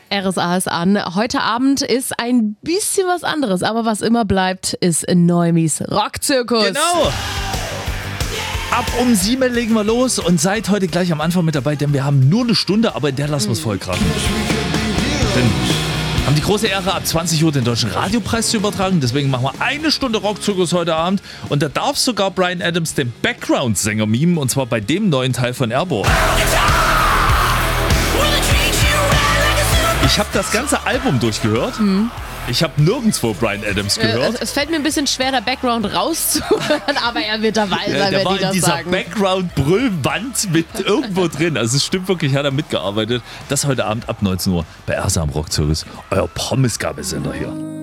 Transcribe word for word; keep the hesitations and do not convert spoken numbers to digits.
R S A ist an. Heute Abend ist ein bisschen was anderes, aber was immer bleibt, ist Neumis Rockzirkus. Genau. Ab um sieben legen wir los und seid heute gleich am Anfang mit dabei, denn wir haben nur eine Stunde, aber in der lassen wir es voll krachen. Denn wir haben die große Ehre, ab zwanzig Uhr den Deutschen Radiopreis zu übertragen. Deswegen machen wir eine Stunde Rockzirkus heute Abend. Und da darf sogar Bryan Adams den Background-Sänger mimen, und zwar bei dem neuen Teil von Airborne. Ich habe das ganze Album durchgehört. Mhm. Ich habe nirgendwo Bryan Adams gehört. Es, es fällt mir ein bisschen schwer, der Background rauszuhören, aber er wird dabei sein, ja, der wenn war die das in dieser sagen. Background-Brüllwand mit irgendwo drin. Also es stimmt wirklich, hat er mitgearbeitet. Das heute Abend ab neunzehn Uhr bei R S A am Rockzirkus. Euer Pommes-Gabelsender hier.